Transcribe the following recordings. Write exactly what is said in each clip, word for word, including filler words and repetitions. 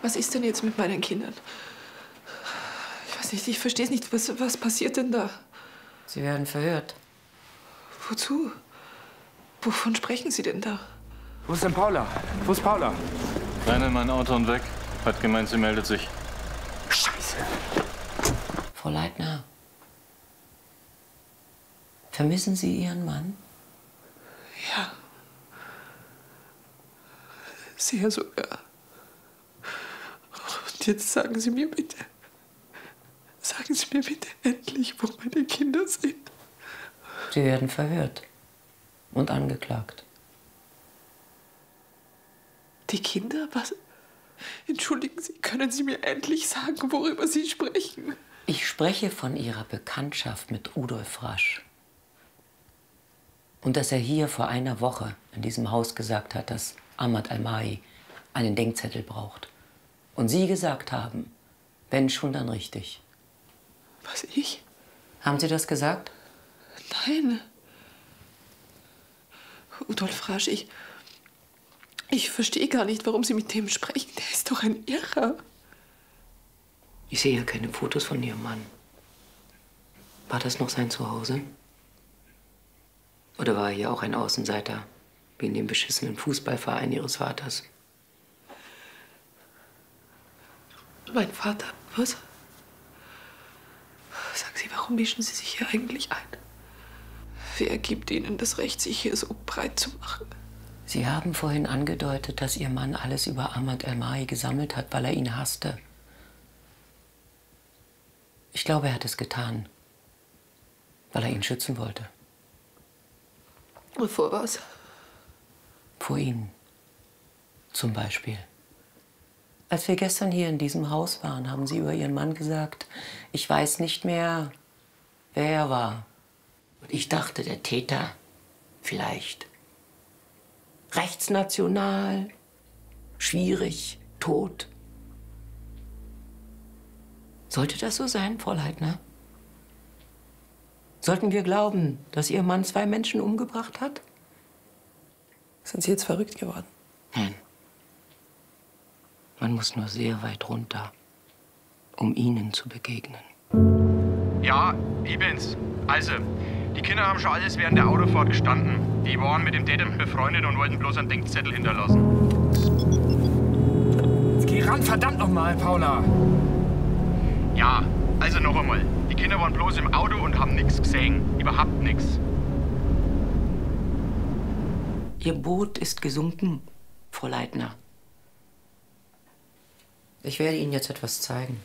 Was ist denn jetzt mit meinen Kindern? Ich weiß nicht, ich verstehe es nicht. Was, was passiert denn da? Sie werden verhört. Wozu? Wovon sprechen Sie denn da? Wo ist denn Paula? Wo ist Paula? Rein in mein Auto und weg. Hat gemeint, sie meldet sich. Scheiße. Frau Leitner, vermissen Sie Ihren Mann? Ja. Sehr sogar. Und jetzt sagen Sie mir bitte, sagen Sie mir bitte endlich, wo meine Kinder sind. Sie werden verhört und angeklagt. Die Kinder? Was? Entschuldigen Sie, können Sie mir endlich sagen, worüber Sie sprechen? Ich spreche von Ihrer Bekanntschaft mit Rudolf Rasch. Und dass er hier vor einer Woche in diesem Haus gesagt hat, dass Ahmad Almai einen Denkzettel braucht. Und Sie gesagt haben, wenn schon, dann richtig. Was, ich? Haben Sie das gesagt? Nein. Rudolf Rasch, ich... Ich verstehe gar nicht, warum Sie mit dem sprechen. Der ist doch ein Irrer. Ich sehe ja keine Fotos von Ihrem Mann. War das noch sein Zuhause? Oder war er hier auch ein Außenseiter, wie in dem beschissenen Fußballverein Ihres Vaters? Mein Vater, was? Sagen Sie, warum mischen Sie sich hier eigentlich ein? Wer gibt Ihnen das Recht, sich hier so breit zu machen? Sie haben vorhin angedeutet, dass Ihr Mann alles über Ahmad Almai gesammelt hat, weil er ihn hasste. Ich glaube, er hat es getan, weil er ihn schützen wollte. Und vor was? Vor Ihnen. Zum Beispiel. Als wir gestern hier in diesem Haus waren, haben Sie über Ihren Mann gesagt, ich weiß nicht mehr, wer er war. Und ich dachte, der Täter vielleicht rechtsnational, schwierig, tot. Sollte das so sein, Frau Leitner? Sollten wir glauben, dass Ihr Mann zwei Menschen umgebracht hat? Sind Sie jetzt verrückt geworden? Nein. Man muss nur sehr weit runter, um Ihnen zu begegnen. Ja, ich bin's. Also, die Kinder haben schon alles während der Autofahrt gestanden. Die waren mit dem Täter befreundet und wollten bloß einen Denkzettel hinterlassen. Jetzt geh ran, verdammt nochmal, Paula. Ja, also noch einmal. Die Kinder waren bloß im Auto und haben nichts gesehen. Überhaupt nichts. Ihr Boot ist gesunken, Frau Leitner. Ich werde Ihnen jetzt etwas zeigen.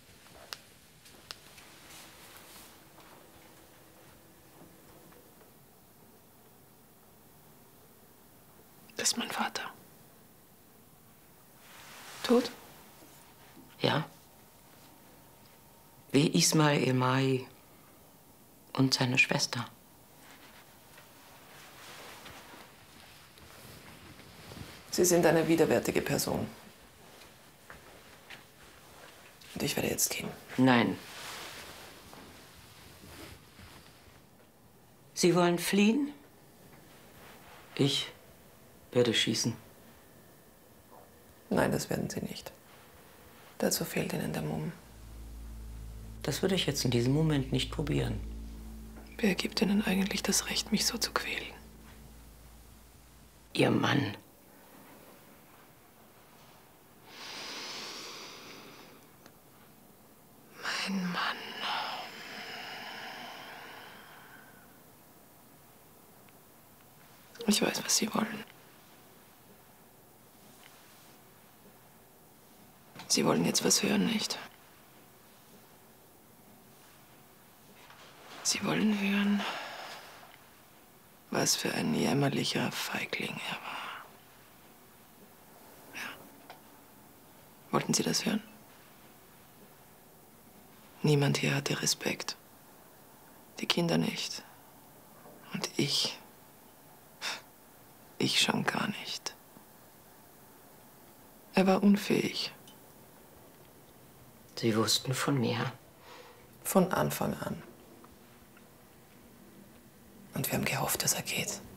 Das ist mein Vater. Tot? Ja. Wie Ismail Almai und seine Schwester. Sie sind eine widerwärtige Person. Und ich werde jetzt gehen. Nein. Sie wollen fliehen? Ich werde schießen. Nein, das werden Sie nicht. Dazu fehlt Ihnen der Mumm. Das würde ich jetzt in diesem Moment nicht probieren. Wer gibt Ihnen eigentlich das Recht, mich so zu quälen? Ihr Mann. Mein Mann. Ich weiß, was Sie wollen. Sie wollen jetzt was hören, nicht? Sie wollen hören, was für ein jämmerlicher Feigling er war. Ja. Wollten Sie das hören? Niemand hier hatte Respekt. Die Kinder nicht. Und ich. Ich schon gar nicht. Er war unfähig. Sie wussten von mir. Von Anfang an. Und wir haben gehofft, dass er geht.